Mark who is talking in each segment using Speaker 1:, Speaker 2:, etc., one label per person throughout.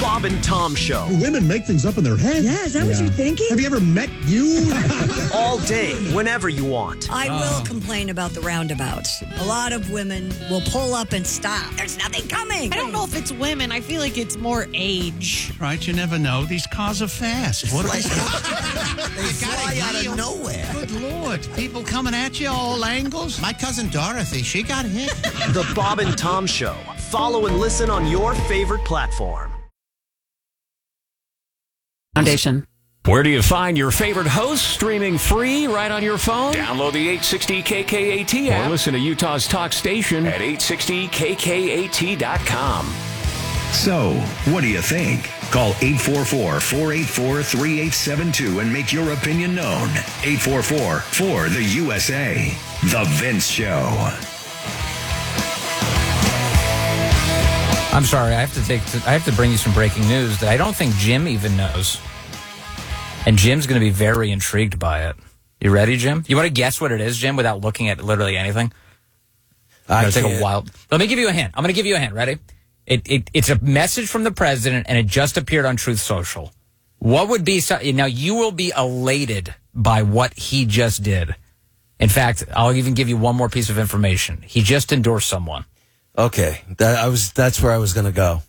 Speaker 1: Bob and Tom Show.
Speaker 2: Women make things up in their head.
Speaker 3: Yeah, is that what you're thinking?
Speaker 2: Have you ever met you?
Speaker 1: All day, whenever you want.
Speaker 3: I will complain about the roundabouts. A lot of women will pull up and stop. There's nothing coming.
Speaker 4: I don't know if it's women. I feel like it's more age.
Speaker 5: Right, you never know. These cars are fast. What
Speaker 6: They fly out of nowhere.
Speaker 5: Good Lord. People coming at you all angles.
Speaker 6: My cousin Dorothy, she got hit.
Speaker 1: The Bob and Tom Show. Follow and listen on your favorite platform.
Speaker 7: Foundation.
Speaker 8: Where do you find your favorite hosts? Streaming free right on your phone? Download the 860 KKAT app or listen to Utah's talk station at 860KKAT.com.
Speaker 9: So, what do you think? Call 844-484-3872 and make your opinion known. 844-4-the-USA. The Vince Show.
Speaker 10: I'm sorry, I have to bring you some breaking news that I don't think Jim even knows. And Jim's going to be very intrigued by it. You ready, Jim? You want to guess what it is, Jim, without looking at literally anything? Take a while. Let me give you a hint. I'm going to give you a hint. Ready? It's a message from the president, and it just appeared on Truth Social. What would be... Now, you will be elated by what he just did. In fact, I'll even give you one more piece of information. He just endorsed someone.
Speaker 11: Okay, that's where I was going to go.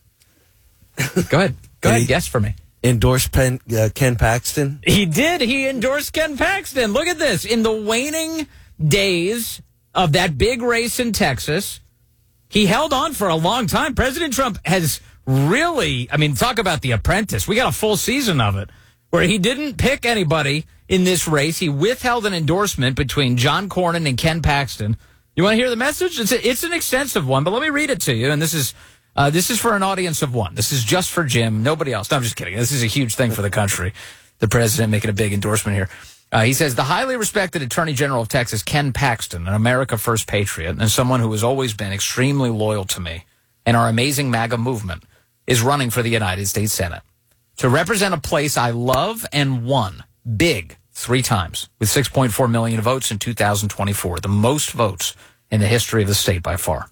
Speaker 10: Go ahead. Go ahead. Guess for me.
Speaker 11: Endorsed Ken Paxton?
Speaker 10: He did. He endorsed Ken Paxton. Look at this. In the waning days of that big race in Texas, he held on for a long time. President Trump has really, talk about The Apprentice. We got a full season of it where he didn't pick anybody in this race. He withheld an endorsement between John Cornyn and Ken Paxton. You want to hear the message? It's an extensive one, but let me read it to you. And this is for an audience of one. This is just for Jim, nobody else. No, I'm just kidding. This is a huge thing for the country. The president making a big endorsement here. He says, the highly respected Attorney General of Texas, Ken Paxton, an America First patriot and someone who has always been extremely loyal to me and our amazing MAGA movement, is running for the United States Senate to represent a place I love and won big 3 times with 6.4 million votes in 2024, the most votes in the history of the state by far.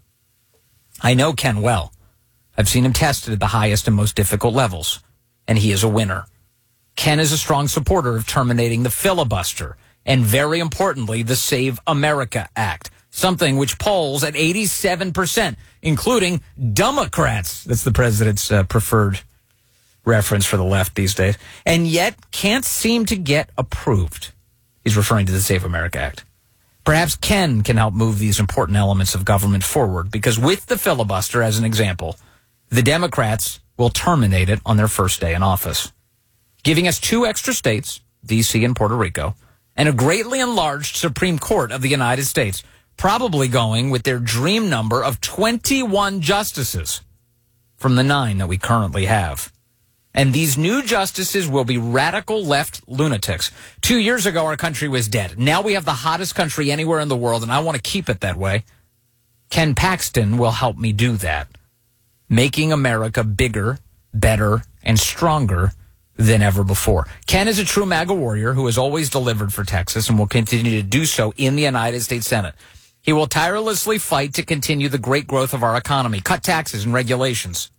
Speaker 10: I know Ken well. I've seen him tested at the highest and most difficult levels, and he is a winner. Ken is a strong supporter of terminating the filibuster and, very importantly, the Save America Act, something which polls at 87%, including Democrats. That's the president's preferred reference for the left these days, and yet can't seem to get approved. He's referring to the Save America Act. Perhaps Ken can help move these important elements of government forward, because with the filibuster, as an example, the Democrats will terminate it on their first day in office, giving us 2 extra states, D.C. and Puerto Rico, and a greatly enlarged Supreme Court of the United States, probably going with their dream number of 21 justices from the 9 that we currently have. And these new justices will be radical left lunatics. 2 years ago, our country was dead. Now we have the hottest country anywhere in the world, and I want to keep it that way. Ken Paxton will help me do that, making America bigger, better, and stronger than ever before. Ken is a true MAGA warrior who has always delivered for Texas and will continue to do so in the United States Senate. He will tirelessly fight to continue the great growth of our economy, cut taxes and regulations.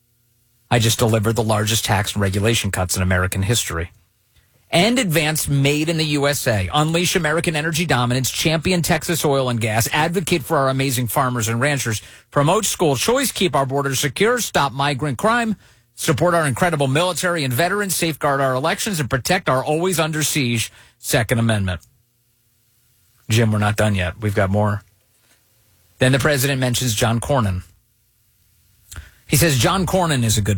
Speaker 10: I just delivered the largest tax and regulation cuts in American history. And advance Made in the USA, unleash American energy dominance, champion Texas oil and gas, advocate for our amazing farmers and ranchers, promote school choice, keep our borders secure, stop migrant crime, support our incredible military and veterans, safeguard our elections, and protect our always under siege Second Amendment. Jim, we're not done yet. We've got more. Then the president mentions John Cornyn. He says John Cornyn is a good